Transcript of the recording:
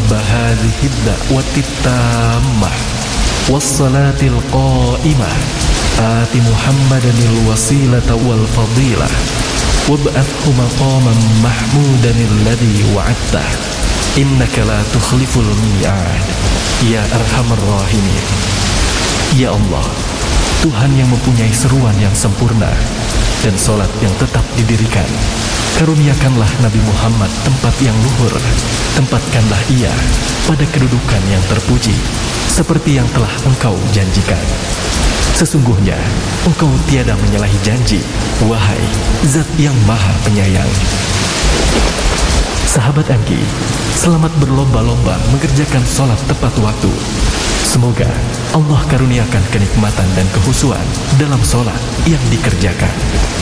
رب هذه الدعوة التامة والصلاة القائمة آت محمدا الوسيلة والفضيلة وابعثه مقاما محمودا الذي وعدته إنك لا تخلف الميعاد يا أرحم الراحمين. Ya Allah, Tuhan yang mempunyai seruan yang sempurna dan solat yang tetap didirikan, karuniakanlah Nabi Muhammad tempat yang luhur. Tempatkanlah ia pada kedudukan yang terpuji, seperti yang telah Engkau janjikan. Sesungguhnya Engkau tiada menyalahi janji, wahai Zat yang Maha Penyayang. Sahabat Anggi, selamat berlomba-lomba mengerjakan sholat tepat waktu. Semoga Allah karuniakan kenikmatan dan kehusuan dalam sholat yang dikerjakan.